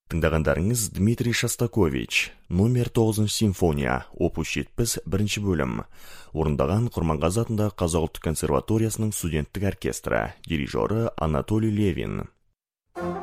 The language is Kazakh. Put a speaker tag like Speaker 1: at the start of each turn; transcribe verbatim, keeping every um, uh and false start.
Speaker 1: Тыңдағандарыңыз Дмитрий Шостакович, номер тоғызыншы симфония, опус жетпіс, бірінші бөлім. Орындаған Құрманғазы атындағы Қазақ ұлттық консерваториясының студенттік оркестрі, дирижері Анатолий Левин.